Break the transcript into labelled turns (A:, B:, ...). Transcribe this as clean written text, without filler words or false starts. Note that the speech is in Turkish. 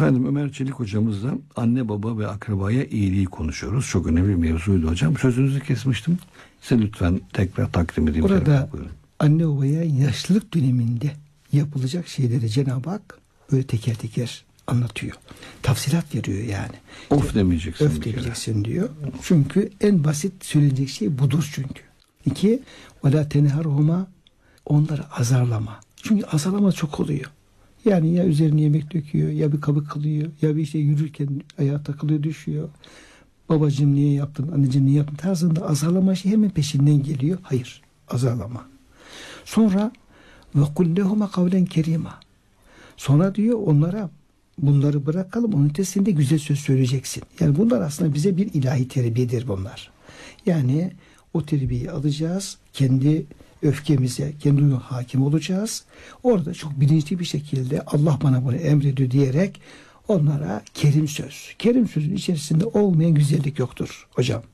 A: Efendim Ömer Çelik hocamızla anne baba ve akrabaya iyiliği konuşuyoruz. Çok önemli bir mevzuydu hocam. Sözünüzü kesmiştim. Size lütfen tekrar takdim edeyim.
B: Burada anne babaya yaşlılık döneminde yapılacak şeyleri Cenab-ı Hak böyle teker teker anlatıyor. Tafsilat veriyor yani.
A: Of demeyeceksin.
B: Öf demeyeceksin diyor. Çünkü en basit söylenecek şey budur çünkü. 2. وَلَا تَنْهَرْهُمَا Onları azarlama. Çünkü azarlama çok oluyor. Yani ya üzerine yemek döküyor, ya bir kabı kılıyor, ya bir şey yürürken ayağa takılıyor, düşüyor. Babacığım niye yaptın, anneciğim niye yaptın tarzında azarlama şey hemen peşinden geliyor. Hayır, azarlama. Sonra وَقُلْ لَهُمَا قَوْلًا كَرِيمًا Sonra diyor onlara bunları bırakalım, onun ötesinde güzel söz söyleyeceksin. Yani bunlar aslında bize bir ilahi terbiyedir bunlar. Yani o terbiyeyi alacağız, kendi öfkemize, kendi duygu hakim olacağız. Orada çok bilinçli bir şekilde Allah bana bunu emrediyor diyerek onlara kerim söz. Kerim sözün içerisinde olmayan güzellik yoktur hocam.